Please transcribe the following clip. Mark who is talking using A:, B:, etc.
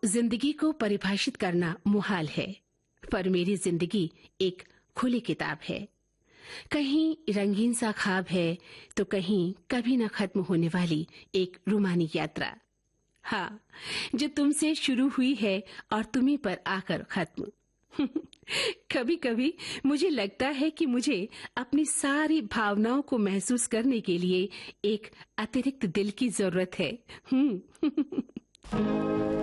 A: जिंदगी को परिभाषित करना मुहाल है, पर मेरी जिंदगी एक खुली किताब है। कहीं रंगीन सा ख्वाब है तो कहीं कभी न खत्म होने वाली एक रूमानी यात्रा। हाँ, जो तुमसे शुरू हुई है और तुम्ही पर आकर खत्म। कभी कभी मुझे लगता है कि मुझे अपनी सारी भावनाओं को महसूस करने के लिए एक अतिरिक्त दिल की जरूरत है।